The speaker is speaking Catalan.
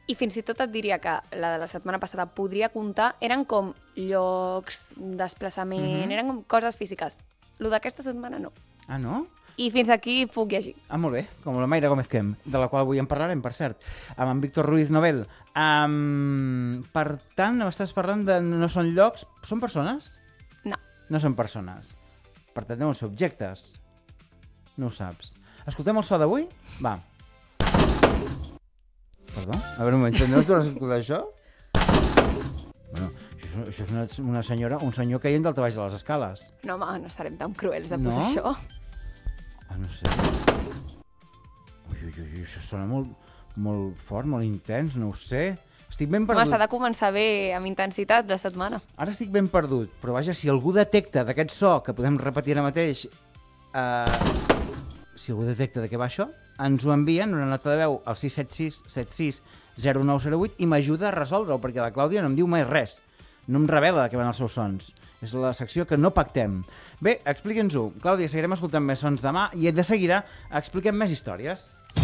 I fins i tot et diria que la de la setmana passada podria comptar, eren com llocs, desplaçament, eren com coses físiques. Lo d'aquesta setmana no. Ah, no? I fins aquí puc llegir. Ah, molt bé, com la Mayra Gómez Quem, de la qual avui en parlarem, per cert, amb en Víctor Ruiz Novel. Per tant, m'estàs parlant de no són llocs, són persones? No. No són persones. Per tant, deuen ser objectes. No ho saps. Escoltem el so d'avui? Va. Perdó? A veure un moment, no t'has escoltat això? Bueno, això és una senyora, un senyor caient del baix de les escales. No, home, no estarem tan cruels de posar això. Ah, no sé. Ui, això sona molt fort, molt intens, no ho sé. Estic ben perdut. Home, s'ha de començar bé, amb intensitat, la setmana. Ara estic ben perdut, però vaja, si algú detecta d'aquest so, que podem repetir ara mateix, si algú detecta de què va això, ens ho envien una nota de veu al 676 76 0908 i m'ajuda a resoldre-ho, perquè la Clàudia no em diu mai res. No em revela de què van els seus sons. És la secció que no pactem. Bé, expliqui'ns-ho. Clàudia, seguirem escoltant més sons demà i de seguida expliquem més històries.